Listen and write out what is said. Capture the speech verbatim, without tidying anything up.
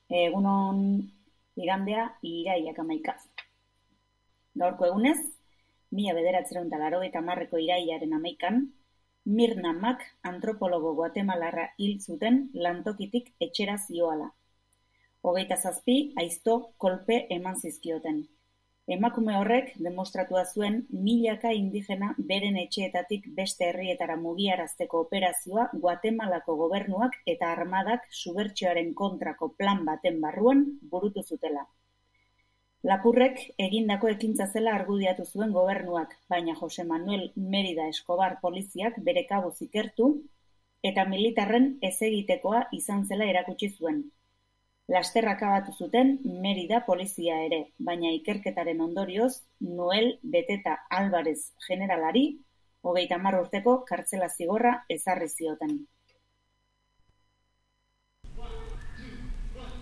Egunon igandea irailak hamaika. Gaurko egunez, mila bederatziehun eta laurogeita hamarreko irailaren hamaikan, Mirna Mack antropologo guatemalarra hil zuten lantokitik etxera zioala. Hogeita zazpi aizto kolpe eman zizkioten. Emakume horrek demostratua zuen milaka indigena beren etxeetatik beste herrietara mugiarazteko operazioa Guatemalako gobernuak eta armadak subertsioaren kontrako plan baten barruan burutu zutela. Lapurrek egindako ekintza zela argudiatu zuen gobernuak, baina Jose Manuel Merida Escobar poliziak bere kabuz ikertu eta militarren ezegitekoa izan zela erakutsi zuen. Laster akabatu zuten Merida polizia ere, baina ikerketaren ondorioz Noel Beteta Alvarez generalari hogeita hamar urteko kartzela zigorra ezarri zioten.